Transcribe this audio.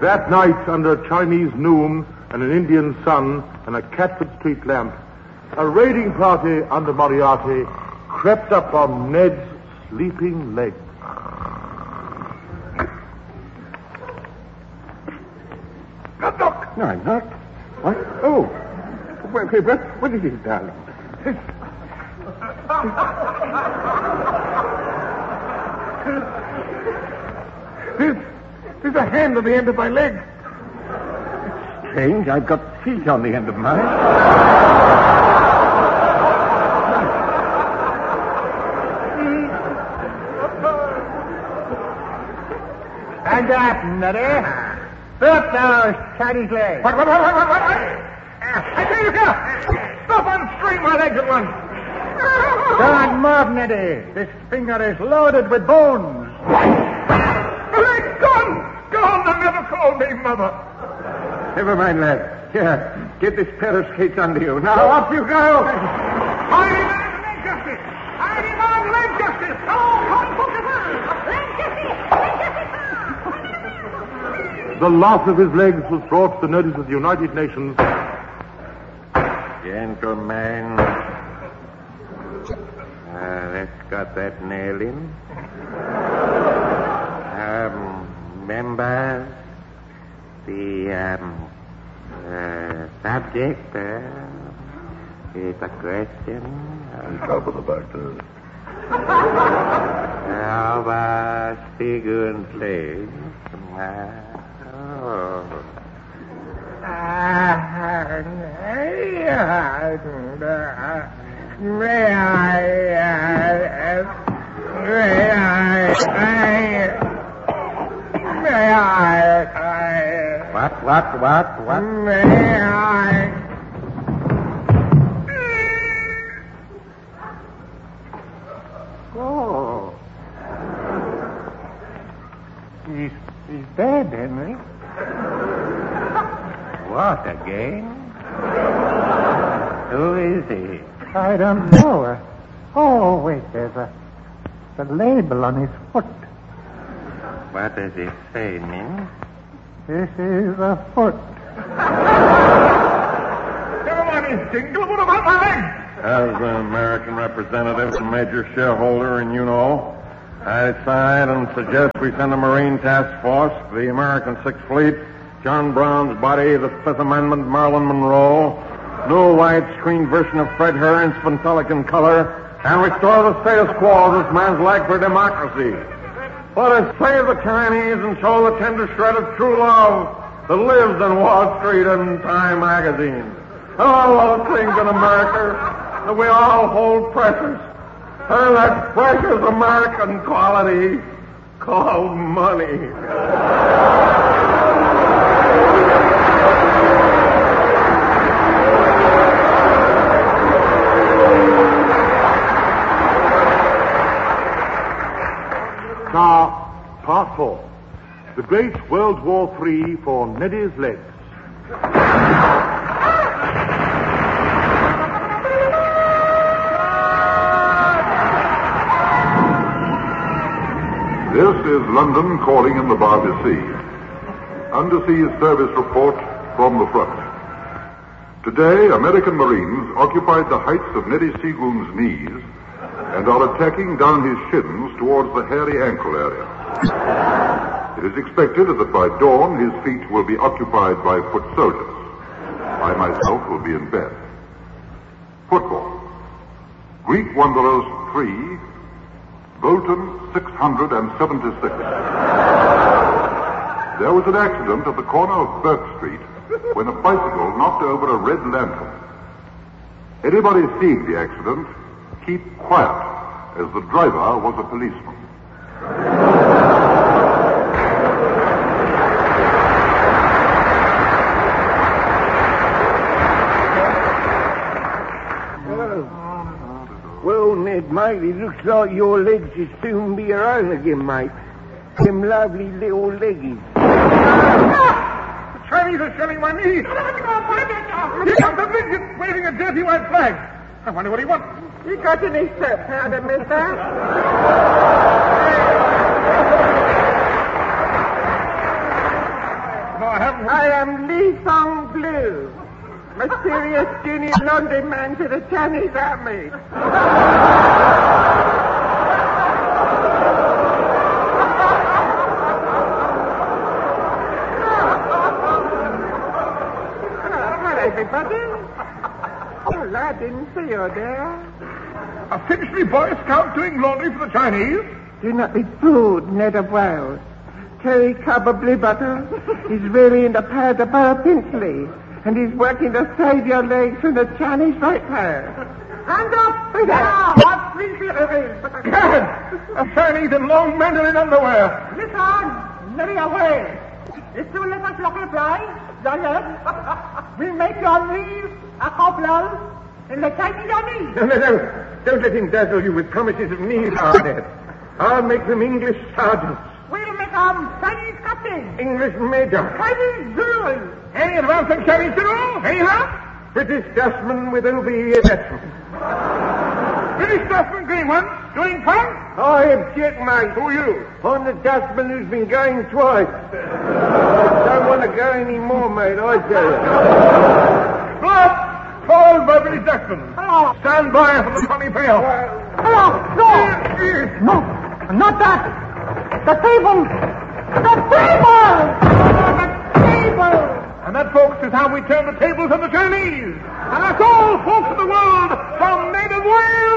That night, under a Chinese noon and an Indian sun and a Catford Street lamp, a raiding party under Moriarty crept up on Ned's sleeping legs. Look! No, I'm not. What? Oh. What is it, darling? There's a hand on the end of my leg. It's strange. I've got feet on the end of mine. Stand up, Neddy. Stop those Chinese legs. What? I tell you here. Stop unscrewing my legs at once. Don't move, Neddy. This finger is loaded with bones. The leg's gone. Gone. They'll never call me mother. Never mind, lad. Here, get this pair of skates under you. Now, off you go. Hiding on leg justice. Hiding on leg justice. The loss of his legs was brought to the notice of the United Nations. Gentlemen, let's got that nail in. Members, the subject is a question. Top of the back there. Of frequently. What? May I? Oh. He's dead, Henry. What again? Who is he? I don't know. Oh, wait, there's a label on his foot. What does it say, Min? This is a foot. Never mind his dingle. What about my legs? As an American representative and major shareholder in I decide and suggest we send a Marine task force to the American Sixth Fleet, John Brown's body, the Fifth Amendment, Marilyn Monroe, new widescreen version of Fred Herring's Pantelican color, and restore the status quo of this man's leg for democracy. Let us save the Chinese and show the tender shred of true love that lives in Wall Street and Time magazine. And all those things in America that we all hold precious. And that precious American quality called money. Now, part 4. The Great World War III for Neddy's legs. This is London calling in the Barbary Sea. Undersea service report from the front. Today, American Marines occupied the heights of Neddy Seagoon's knees and are attacking down his shins towards the hairy ankle area. It is expected that by dawn his feet will be occupied by foot soldiers. I myself will be in bed. Football. Greek Wanderers 3, Bolton 676. There was an accident at the corner of Burke Street when a bicycle knocked over a red lantern. Anybody seeing the accident, keep quiet, as the driver was a policeman. Well, Ned, mate, it looks like your legs will soon be your own again, mate. Them lovely little leggies. The Chinese are shelling my knees. Here comes a midget waving a dirty white flag. I wonder what he wants. You got any strap powder, mister? Li Song Blue, mysterious junior London man to the Chinese army. Hello, everybody. Well, I didn't see you there. A Finchley Boy Scout doing laundry for the Chinese? Do not be fooled, Ned of Wales. Terry Cobb of Bluebottle is really in the pad of Borough Finchley, and he's working to save your legs from the Chinese viper. Hand up! Now, What Finchley it is? Gad! A Chinese in long Mandarin underwear. Listen, very away. If you let us look reply, yes, we'll make your knees a couple in the Chinese army. No. Don't let him dazzle you with promises of knees, Arnett. I'll make them English sergeants. We'll make them Chinese captains, English major. Chinese generals. Any advance on Chinese general? Any luck? British dustman with OBE attachment. British dustman, green one. Doing fun? I object, mate. Who are you? I'm the dustman who's been going twice. I don't want to go any more, mate, I tell you. Stop! Followed by British dustman. Hello. Stand by for the funny pail. Hello. No, not that. The table. The table. The table. And that, folks, is how we turn the tables on the Chinese. And that's all, folks of the world, from Native Wales.